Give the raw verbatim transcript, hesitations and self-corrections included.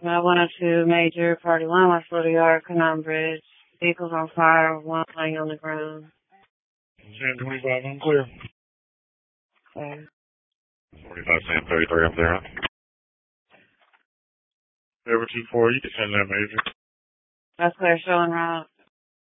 nine one oh two Major, Party one, West Little Yard, Cannon Bridge. Vehicles on fire, one laying on the ground. San twenty-five, I'm clear. Okay. forty-five, San thirty-three, up there. Over two four, you can send that, Major. That's clear, showing route.